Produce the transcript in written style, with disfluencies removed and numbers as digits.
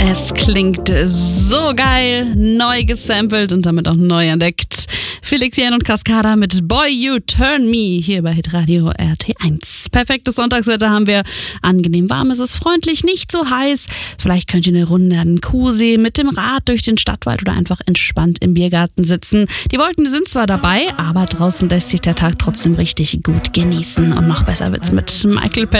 Es klingt so geil, neu gesampelt und damit auch neu entdeckt. Felix Jähn und Cascada mit Boy You Turn Me hier bei Hitradio RT1. Perfektes Sonntagswetter haben wir. Angenehm warm ist es, freundlich, nicht so heiß. Vielleicht könnt ihr eine Runde an den Kuhsee mit dem Rad durch den Stadtwald oder einfach entspannt im Biergarten sitzen. Die Wolken sind zwar dabei, aber draußen lässt sich der Tag trotzdem richtig gut genießen. Und noch besser wird's mit Michael